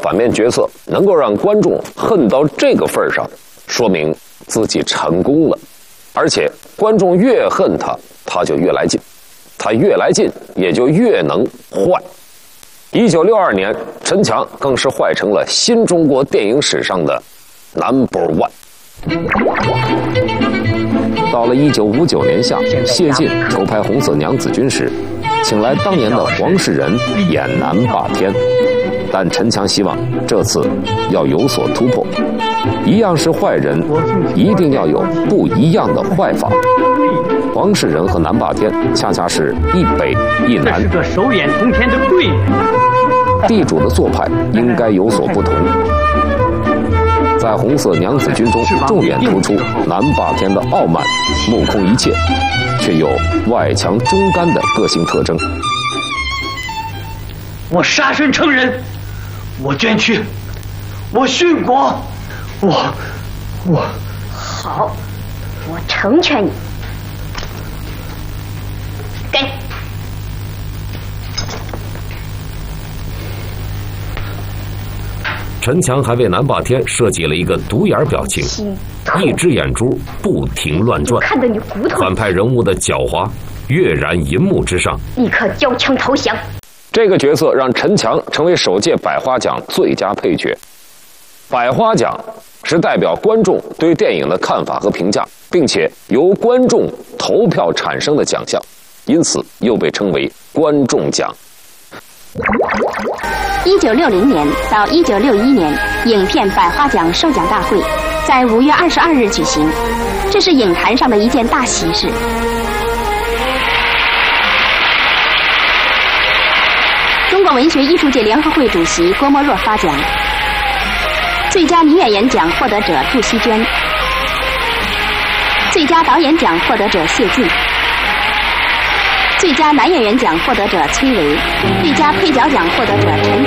反面角色能够让观众恨到这个份上，说明自己成功了。而且观众越恨他，他就越来劲，他越来劲也就越能坏。1962年，陈强更是坏成了新中国电影史上的 No.1。到了1959年夏，谢晋筹拍《红色娘子军》时，请来当年的黄世仁演南霸天，但陈强希望这次要有所突破，一样是坏人，一定要有不一样的坏法。黄世仁和南霸天恰恰是一北一南， 这是个手眼通天的贵人。 地主的做派应该有所不同。在《红色娘子军》中，重点突出南霸天的傲慢、目空一切，却有外强中干的个性特征。 我杀身成仁，我捐躯，我殉国，我好，我成全你。给。 陈强还为南霸天设计了一个独眼表情，一只眼珠不停乱转， 看得你骨头。 反派人物的狡猾跃然银幕之上， 立刻交枪投降。 这个角色让陈强成为首届百花奖最佳配角。百花奖是代表观众对电影的看法和评价，并且由观众投票产生的奖项，因此又被称为观众奖。 1960年到1961年，影片百花奖授奖大会在5月22日举行，这是影坛上的一件大喜事。中国文学艺术界联合会主席郭沫若发奖，最佳女演员奖获得者杜希娟，最佳导演奖获得者谢晋，最佳男演员奖获得者崔维，最佳配角奖获得者陈